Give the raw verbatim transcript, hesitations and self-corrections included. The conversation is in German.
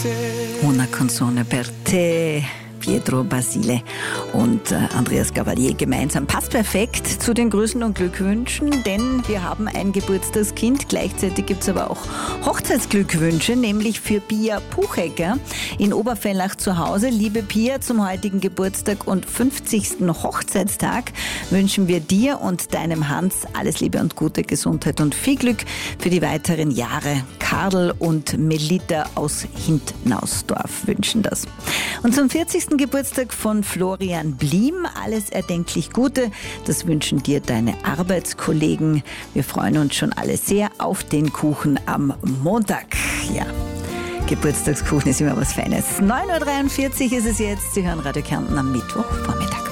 Una canzone per te. Pietro Basile und äh, Andreas Gabalier gemeinsam. Passt perfekt zu den Grüßen und Glückwünschen, denn wir haben ein Geburtstagskind. Gleichzeitig gibt es aber auch Hochzeitsglückwünsche, nämlich für Pia Puchecker in Oberfellach zu Hause. Liebe Pia, zum heutigen Geburtstag und fünfzigsten Hochzeitstag wünschen wir dir und deinem Hans alles Liebe und gute Gesundheit und viel Glück für die weiteren Jahre. Karl und Melita aus Hintnausdorf wünschen das. Und zum vierzigsten Geburtstag von Florian Bliem alles erdenklich Gute. Das wünschen dir deine Arbeitskollegen. Wir freuen uns schon alle sehr auf den Kuchen am Montag. Ja, Geburtstagskuchen ist immer was Feines. neun Uhr dreiundvierzig ist es jetzt. Sie hören Radio Kärnten am Mittwochvormittag.